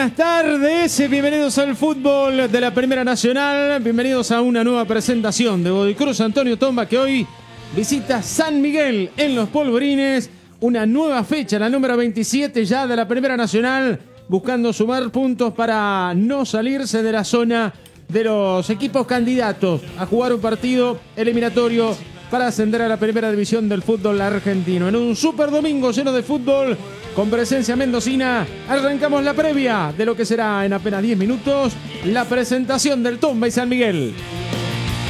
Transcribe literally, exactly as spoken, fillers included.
buenas tardes, bienvenidos al fútbol de la Primera Nacional, bienvenidos a una nueva presentación de Godoy Cruz Antonio Tomba, que hoy visita San Miguel en Los Polvorines, una nueva fecha, la número veintisiete ya de la Primera Nacional, buscando sumar puntos para no salirse de la zona de los equipos candidatos a jugar un partido eliminatorio para ascender a la primera división del fútbol argentino. En un super domingo lleno de fútbol, con presencia mendocina, arrancamos la previa de lo que será en apenas diez minutos la presentación del Tomba y San Miguel.